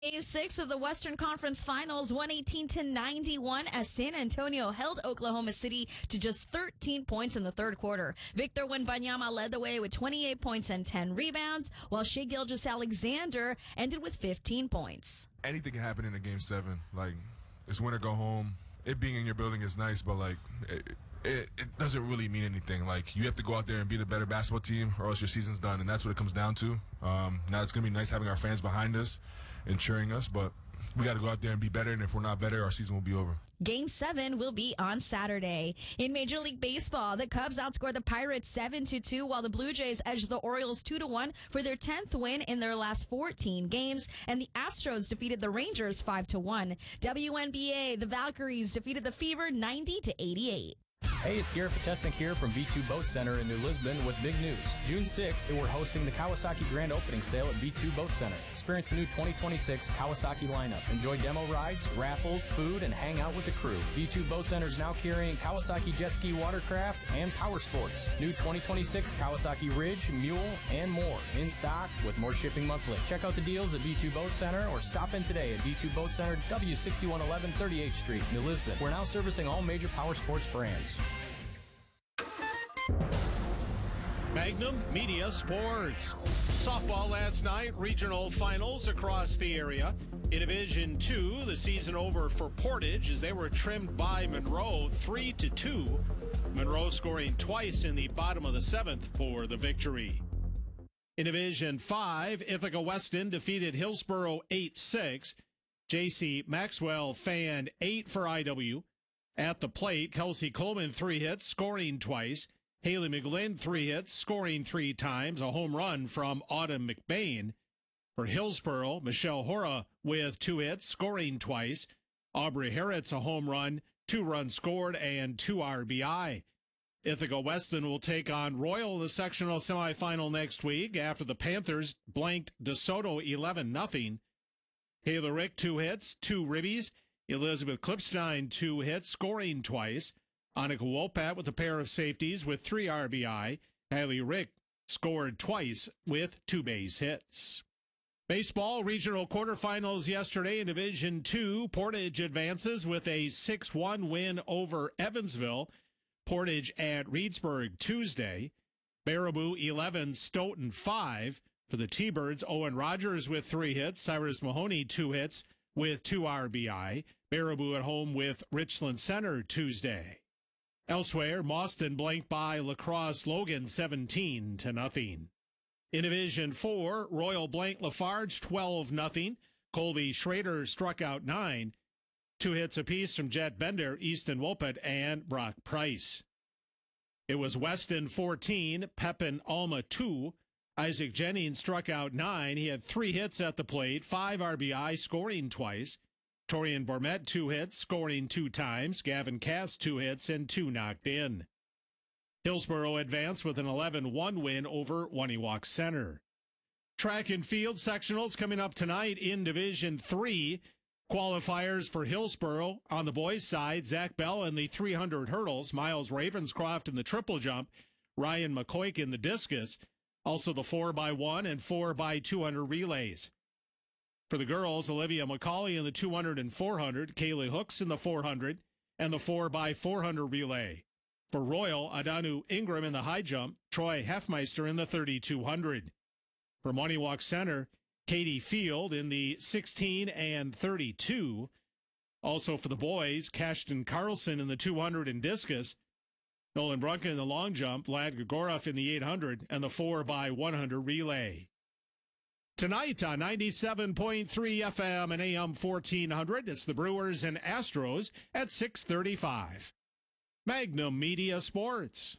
Game 6 of the Western Conference Finals, 118-91 as San Antonio held Oklahoma City to just 13 points in the third quarter. Victor Wembanyama led the way with 28 points and 10 rebounds, while Shai Gilgeous-Alexander ended with 15 points. Anything can happen in a Game 7. Like, it's win or go home. It being in your building is nice, but, like, it doesn't really mean anything. Like, you have to go out there and be the better basketball team or else your season's done, and that's what it comes down to. Now it's going to be nice having our fans behind us and cheering us, but we got to go out there and be better, and if we're not better, our season will be over. Game 7 will be on Saturday. In Major League Baseball, the Cubs outscored the Pirates 7-2, while the Blue Jays edged the Orioles 2-1 for their 10th win in their last 14 games, and the Astros defeated the Rangers 5-1. WNBA, the Valkyries defeated the Fever 90-88. Hey, it's Garrett Potesnik here from V2 Boat Center in New Lisbon with big news. June 6th, we're hosting the Kawasaki Grand Opening Sale at V2 Boat Center. Experience the new 2026 Kawasaki lineup. Enjoy demo rides, raffles, food, and hang out with the crew. V2 Boat Center is now carrying Kawasaki Jet Ski Watercraft and Power Sports. New 2026 Kawasaki Ridge, Mule, and more in stock with more shipping monthly. Check out the deals at V2 Boat Center or stop in today at V2 Boat Center, W6111 38th Street, New Lisbon. We're now servicing all major Power Sports brands. Magnum Media Sports. Softball last night, regional finals across the area. In Division 2, the season over for Portage as they were trimmed by Monroe 3-2. Monroe scoring twice in the bottom of the 7th for the victory. In Division 5, Ithaca Weston defeated Hillsboro 8-6. J.C. Maxwell fanned 8 for IW. At the plate, Kelsey Coleman 3 hits, scoring twice. Haley McGlynn 3 hits, scoring 3 times, a home run from Autumn McBain. For Hillsboro, Michelle Hora with 2 hits, scoring twice. Aubrey Harret's a home run, 2 runs scored, and 2 RBI. Ithaca Weston will take on Royal in the sectional semifinal next week after the Panthers blanked DeSoto 11-0. Taylor Rick 2 hits, 2 ribbies. Elizabeth Klipstein 2 hits, scoring twice. Annika Wopat with a pair of safeties with 3 RBI. Kylie Rick scored twice with 2 base hits. Baseball regional quarterfinals yesterday in Division 2. Portage advances with a 6-1 win over Evansville. Portage at Reedsburg Tuesday. Baraboo 11, Stoughton 5. For the T-Birds, Owen Rogers with 3 hits. Cyrus Mahoney 2 hits with 2 RBI. Baraboo at home with Richland Center Tuesday. Elsewhere, Mauston blanked by La Crosse Logan 17-0. In Division 4, Royal blanked Lafarge 12-0. Colby Schrader struck out 9. 2 hits apiece from Jet Bender, Easton Wopat, and Brock Price. It was Weston 14, Pepin Alma 2. Isaac Jennings struck out 9. He had 3 hits at the plate, 5 RBI, scoring twice. Torian Bormet 2 hits, scoring 2 times. Gavin Cass 2 hits and 2 knocked in. Hillsboro advanced with an 11-1 win over Waniwak Center. Track and field sectionals coming up tonight in Division 3. Qualifiers for Hillsboro on the boys' side, Zach Bell in the 300 hurdles, Miles Ravenscroft in the triple jump, Ryan McCoy in the discus, also the 4x1 and 4x200 relays. For the girls, Olivia McCauley in the 200 and 400, Kaylee Hooks in the 400, and the 4x400 relay. For Royal, Adanu Ingram in the high jump, Troy Heffmeister in the 3200. For Waniwak Center, Katie Field in the 16 and 32. Also for the boys, Cashton Carlson in the 200 and discus, Nolan Brunken in the long jump, Vlad Gregorov in the 800, and the 4x100 relay. Tonight on 97.3 FM and AM 1400, it's the Brewers and Astros at 6:35. Magnum Media Sports.